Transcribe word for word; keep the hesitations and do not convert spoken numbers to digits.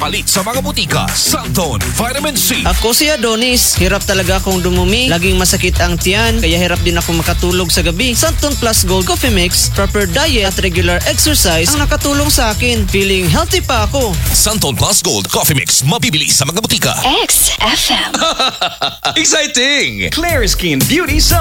palit sa mga butika. Santon Vitamin C. Ako si Adonis. Hirap talaga akong dumumi. Laging masakit ang tiyan. Kaya hirap din ako makatulog sa gabi. Santon Plus Gold Coffee Mix, proper diet at regular exercise ang nakatulong sa akin. Feeling healthy pa ako. Santon Plus Gold Coffee Mix. Mabibili sa mga butika. X F M. Exciting! Clear Skin Beauty Zone.